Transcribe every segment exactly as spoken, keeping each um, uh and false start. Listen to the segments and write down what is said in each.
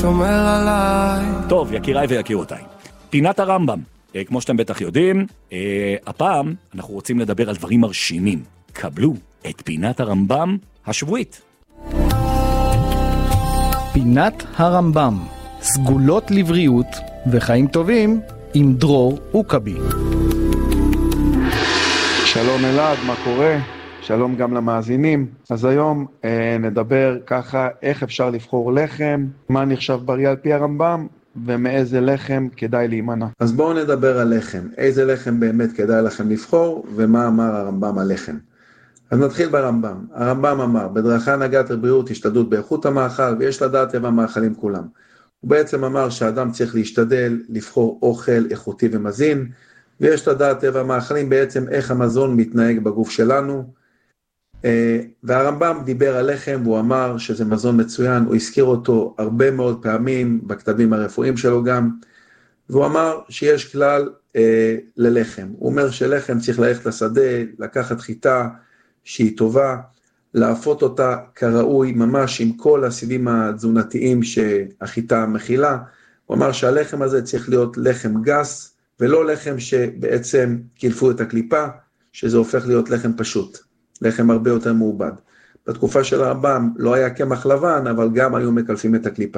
שומר עליי. טוב, יקיריי ויקירותיי, פינת הרמב"ם, אה, כמו שאתם בטח יודעים, אה, הפעם אנחנו רוצים לדבר על דברים מרשימים. קבלו את פינת הרמב"ם השבועית. פינת הרמב"ם, סגולות לבריאות וחיים טובים עם דרור אוקבי. שלום אלעד, מה קורה? שלום גם למאזינים. אז היום אה, נדבר ככה איך אפשר לבחור לחם, מה נחשב בריא על פי הרמב"ם ומאיזה לחם כדאי להימנע. אז בואו נדבר על לחם, איזה לחם באמת כדאי לכם לבחור ומה אמר הרמב"ם על לחם. אז נתחיל ברמב"ם. הרמב"ם אמר, בדרכה נגעת לבריאות, השתדלות באיכות המאכל, ויש לדעת טבע המאכלים כולם. הוא בעצם אמר שהאדם צריך להשתדל לבחור אוכל איכותי ומזין, ויש לדעת טבע המאכלים בעצם איך המזון מתנהג בגוף שלנו. והרמב"ם דיבר על לחם, והוא אמר שזה מזון מצוין, הוא הזכיר אותו הרבה מאוד פעמים בכתבים הרפואיים שלו גם, והוא אמר שיש כלל אה, ללחם. הוא אומר שלחם צריך ללכת לשדה, לקחת חיטה שהיא טובה, להפות אותה כראוי ממש עם כל הסיבים התזונתיים שהחיטה מכילה. הוא אמר שהלחם הזה צריך להיות לחם גס, ולא לחם שבעצם קילפו את הקליפה, שזה הופך להיות לחם פשוט, לחם הרבה יותר מעובד. בתקופה של הרמב"ם לא היה קמח לבן, אבל גם היו מקלפים את הקליפה.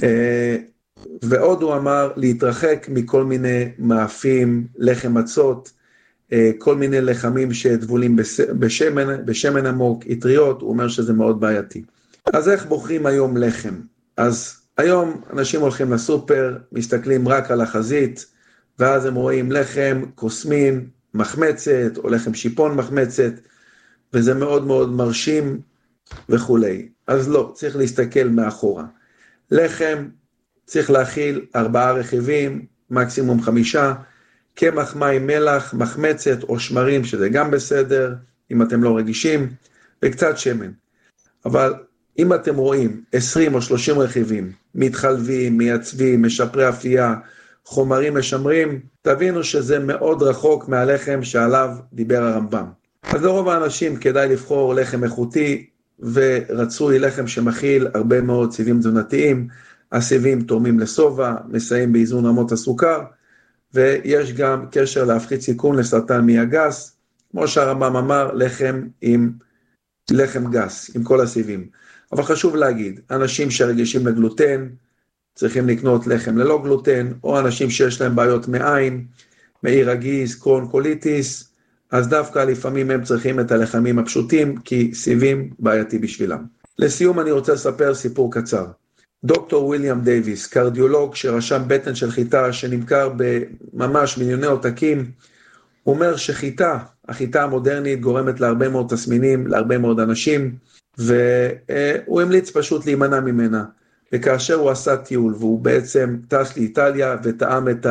ועוד הוא אמר להתרחק מכל מיני מאפים, לחם מצות, כל מיני לחמים שטבולים בשמן, בשמן עמוק, יטריות, הוא אומר שזה מאוד בעייתי. אז איך בוחרים היום לחם? אז היום אנשים הולכים לסופר, מסתכלים רק על החזית, ואז הם רואים לחם, קוסמין, מחמצת, או לחם שיפון מחמצת, וזה מאוד מאוד מרשים וכו'. אז לא, צריך להסתכל מאחורה. לחם צריך להכיל ארבעה רכיבים, מקסימום חמישה, קמח, מים, מלח, מחמצת או שמרים, שזה גם בסדר, אם אתם לא רגישים, וקצת שמן. אבל אם אתם רואים עשרים או שלושים רכיבים, מתחלבים, מייצבים, משפרי אפייה, חומרים משמרים, תבינו שזה מאוד רחוק מהלחם שעליו דיבר הרמב"ם. אז לרוב האנשים כדאי לבחור לחם איכותי, ורצוי לחם שמכיל הרבה מאוד סיבים תזונתיים, הסיבים תורמים לסובה, מסייעים באיזון רמות הסוכר, ויש גם קשר להפחית סיכון לסרטן מעי הגס, כמו שהרמב"ם אמר, לחם עם לחם גס, עם כל הסיבים. אבל חשוב להגיד, אנשים שרגישים לגלוטן, צריכים לקנות לחם ללא גלוטן, או אנשים שיש להם בעיות מעיים, מעי רגיז, קרון קוליטיס, אז דווקא לפעמים הם צריכים את הלחמים הפשוטים, כי סיבים בעייתי בשבילם. לסיום אני רוצה לספר סיפור קצר. דוקטור וויליאם דייביס, קרדיולוג שרשם בטן של חיטה שנמכר בממש מיליוני עותקים, הוא אומר שחיטה, החיטה המודרנית גורמת להרבה מאוד תסמינים, להרבה מאוד אנשים, והוא המליץ פשוט להימנע ממנה. וכאשר הוא עשה טיול, והוא בעצם טס לאיטליה וטעם את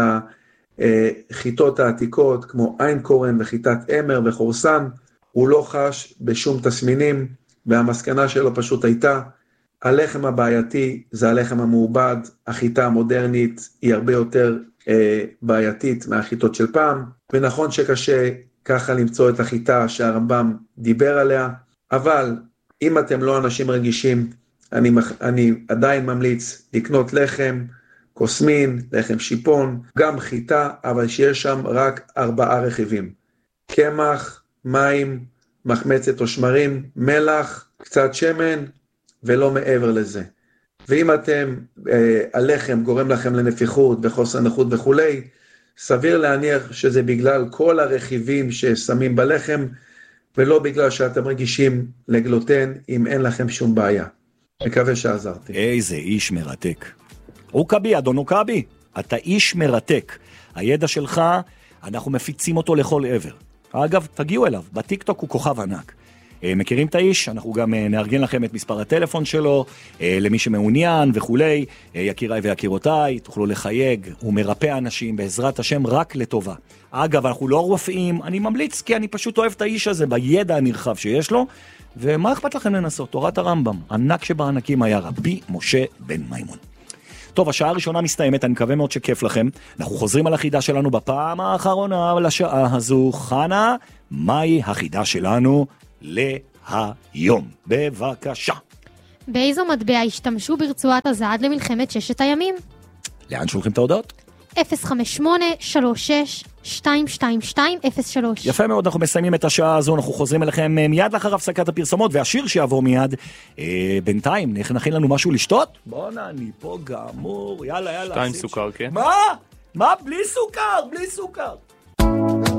החיטות העתיקות, כמו איינקורן וחיטת אמר וחורסן, הוא לא חש בשום תסמינים, והמסקנה שלו פשוט הייתה, הלחם הבעייתי זה הלחם המעובד, החיטה המודרנית היא הרבה יותר אה, בעייתית מהחיטות של פעם, ונכון שקשה ככה למצוא את החיטה שהרמב"ם דיבר עליה, אבל אם אתם לא אנשים רגישים, אני, אני עדיין ממליץ לקנות לחם, קוסמין, לחם שיפון, גם חיטה, אבל שיש שם רק ארבעה רכיבים. קמח, מים, מחמצת או שמרים, מלח, קצת שמן, ולא מעבר לזה. ואם אתם, אה, הלחם גורם לכם לנפיחות וחוסר נוחות וכו', סביר להניח שזה בגלל כל הרכיבים ששמים בלחם, ולא בגלל שאתם רגישים לגלוטן, אם אין לכם שום בעיה. מקווה שעזרתי. איזה איש מרתק. אוקבי, אדון אוקבי, אתה איש מרתק. הידע שלך, אנחנו מפיצים אותו לכל עבר. אגב, תגיעו אליו, בטיקטוק הוא כוכב ענק. מכירים את האיש, אנחנו גם נארגן לכם את מספר הטלפון שלו, למי שמעוניין וכולי, יקיריי ויקירותיי, תוכלו לחייג, הוא מרפא אנשים בעזרת השם רק לטובה. אגב, אנחנו לא רופאים, אני ממליץ כי אני פשוט אוהב את האיש הזה בידע הנרחב שיש לו, ומה אכפת לכם לנסות? תורת הרמב"ם, ענק שבענקים היה רבי משה בן מימון. טוב, השעה הראשונה מסתיימת, אני מקווה מאוד שכיף לכם. אנחנו חוזרים על החידה שלנו בפעם האחרונה לשעה הזו. חנה, מהי החידה שלנו להיום? בבקשה. באיזו מטבע השתמשו ברצועת עזה עד למלחמת ששת הימים? לאן שולחים את ההודעות? אפס חמש שמונה שלוש שש שתיים שתיים שתיים אפס שלוש. יפה מאוד, אנחנו מסיימים את השעה הזו, אנחנו חוזרים אליכם מיד לאחר הפסקת הפרסומות, והשיר שיעבור מיד. אה, בינתיים, נכין לנו משהו לשתות? בוא'נה, אני פה גמור, יאללה, יאללה. שתיים סוכר, כן? מה? מה? בלי סוכר, בלי סוכר.